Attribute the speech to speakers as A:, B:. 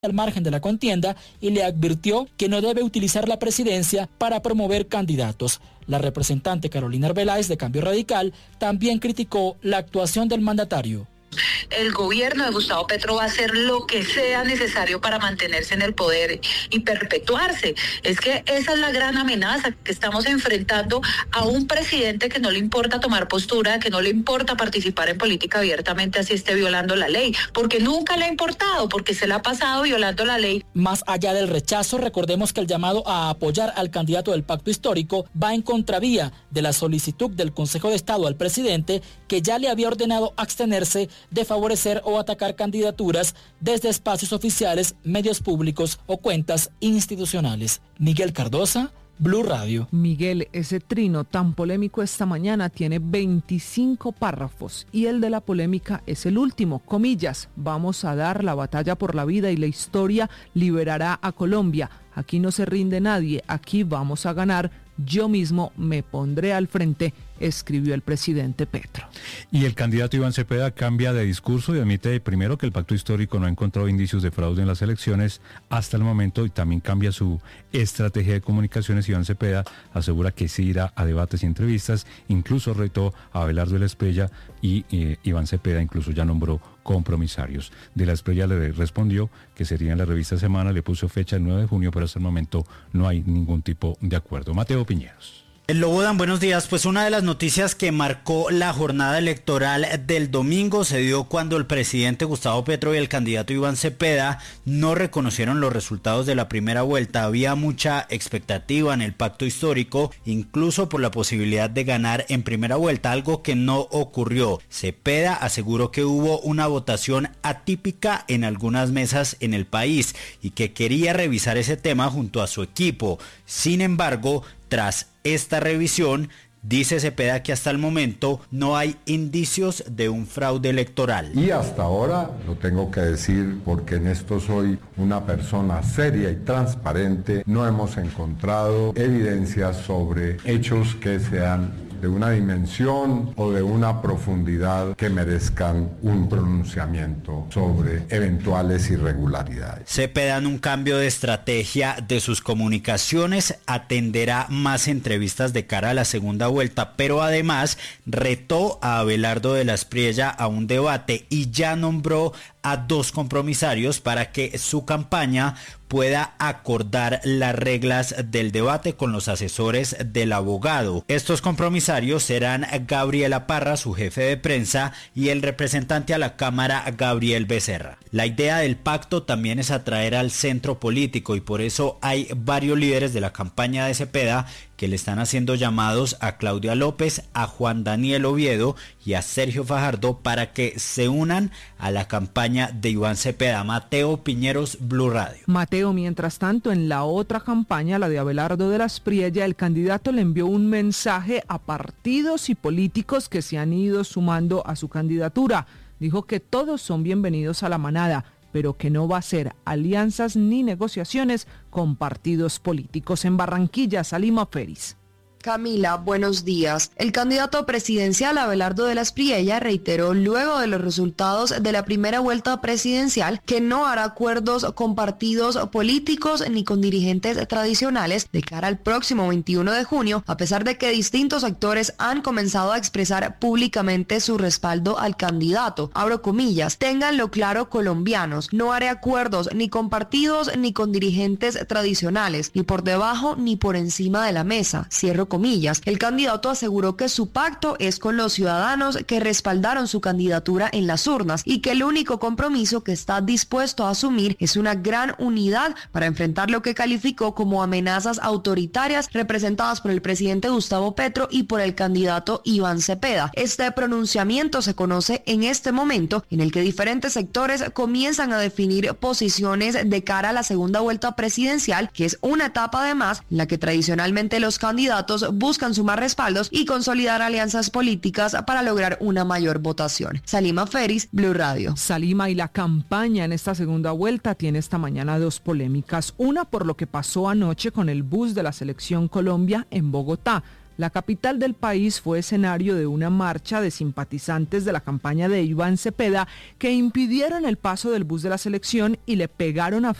A: al margen de la contienda y le advirtió que no debe utilizar la presidencia para promover candidatos. La representante Carolina Arbeláez de Cambio Radical también criticó la actuación del mandatario.
B: El gobierno de Gustavo Petro va a hacer lo que sea necesario para mantenerse en el poder y perpetuarse. Es que esa es la gran amenaza que estamos enfrentando a un presidente que no le importa tomar postura, que no le importa participar en política abiertamente así esté violando la ley, porque nunca le ha importado, porque se la ha pasado violando la ley.
A: Más allá del rechazo, recordemos que el llamado a apoyar al candidato del pacto histórico va en contravía de la solicitud del Consejo de Estado al presidente, que ya le había ordenado abstenerse de favorecer o atacar candidaturas desde espacios oficiales, medios públicos o cuentas institucionales. Miguel Cardosa, Blue Radio.
C: Miguel, ese trino tan polémico esta mañana tiene 25 párrafos y el de la polémica es el último, comillas, vamos a dar la batalla por la vida y la historia liberará a Colombia. Aquí no se rinde nadie, aquí vamos a ganar, yo mismo me pondré al frente, escribió el presidente Petro.
D: Y el candidato Iván Cepeda cambia de discurso y admite primero que el pacto histórico no ha encontrado indicios de fraude en las elecciones hasta el momento, y también cambia su estrategia de comunicaciones. Iván Cepeda asegura que sí irá a debates y entrevistas, incluso retó a Abelardo de la Espriella y Iván Cepeda incluso ya nombró compromisarios. De la Espriella le respondió que sería en la revista Semana, le puso fecha el 9 de junio, pero hasta el momento no hay ningún tipo de acuerdo. Mateo Piñeros.
E: El Lobodan, buenos días. Pues una de las noticias que marcó la jornada electoral del domingo se dio cuando el presidente Gustavo Petro y el candidato Iván Cepeda no reconocieron los resultados de la primera vuelta. Había mucha expectativa en el pacto histórico, incluso por la posibilidad de ganar en primera vuelta, algo que no ocurrió. Cepeda aseguró que hubo una votación atípica en algunas mesas en el país y que quería revisar ese tema junto a su equipo. Sin embargo, tras esta revisión, dice Cepeda que hasta el momento no hay indicios de un fraude electoral.
F: Y hasta ahora, lo tengo que decir porque en esto soy una persona seria y transparente, no hemos encontrado evidencias sobre hechos que sean de una dimensión o de una profundidad que merezcan un pronunciamiento sobre eventuales irregularidades.
E: Cepeda, en un cambio de estrategia de sus comunicaciones, atenderá más entrevistas de cara a la segunda vuelta, pero además retó a Abelardo de la Espriella a un debate y ya nombró a 2 compromisarios para que su campaña pueda acordar las reglas del debate con los asesores del abogado. Estos compromisarios serán Gabriela Parra, su jefe de prensa, y el representante a la Cámara, Gabriel Becerra. La idea del pacto también es atraer al centro político y por eso hay varios líderes de la campaña de Cepeda que le están haciendo llamados a Claudia López, a Juan Daniel Oviedo y a Sergio Fajardo para que se unan a la campaña de Iván Cepeda. Mateo Piñeros, Blue Radio.
C: Mateo, mientras tanto, en la otra campaña, la de Abelardo de la Espriella, el candidato le envió un mensaje a partidos y políticos que se han ido sumando a su candidatura. Dijo que todos son bienvenidos a la manada, pero que no va a hacer alianzas ni negociaciones con partidos políticos. En Barranquilla, Salima Feris.
G: Camila, buenos días. El candidato presidencial Abelardo de la Espriella reiteró luego de los resultados de la primera vuelta presidencial que no hará acuerdos con partidos políticos ni con dirigentes tradicionales de cara al próximo 21 de junio, a pesar de que distintos actores han comenzado a expresar públicamente su respaldo al candidato. Abro comillas, ténganlo claro colombianos, no haré acuerdos ni con partidos ni con dirigentes tradicionales, ni por debajo ni por encima de la mesa. Cierro comillas. El candidato aseguró que su pacto es con los ciudadanos que respaldaron su candidatura en las urnas y que el único compromiso que está dispuesto a asumir es una gran unidad para enfrentar lo que calificó como amenazas autoritarias representadas por el presidente Gustavo Petro y por el candidato Iván Cepeda. Este pronunciamiento se conoce en este momento en el que diferentes sectores comienzan a definir posiciones de cara a la segunda vuelta presidencial, que es una etapa además en la que tradicionalmente los candidatos buscan sumar respaldos y consolidar alianzas políticas para lograr una mayor votación. Salima Feris, Blue Radio.
C: Salima, y la campaña en esta segunda vuelta tiene esta mañana 2 polémicas. Una por lo que pasó anoche con el bus de la Selección Colombia en Bogotá. La capital del país fue escenario de una marcha de simpatizantes de la campaña de Iván Cepeda que impidieron el paso del bus de la selección y le pegaron a